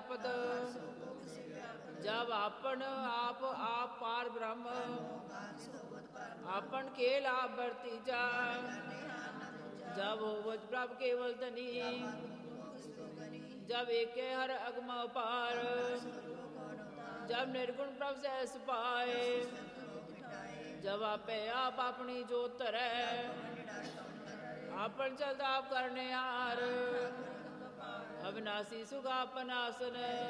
व्यापत जब अपन आप पार ब्रह्म अपन खेल आप बरतीजा जब होवत प्रभ केवल धनी जब एक हर अगम पार जब निर्गुण प्रभ सहस पाए जब आपे आप अपनी जोत धरै आपन चलता आप करने हार अविनाशी सुख आपन आसन